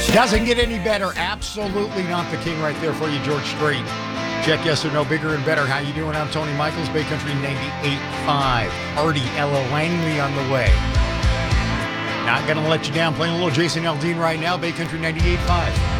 Doesn't get any better. Absolutely not the king right there for you, George Strait. Check yes or no, bigger and better. How you doing? I'm Tony Michaels, Bay Country 98.5. Artie Ella Langley on the way. Not going to let you down. Playing a little Jason Aldean right now, Bay Country 98.5.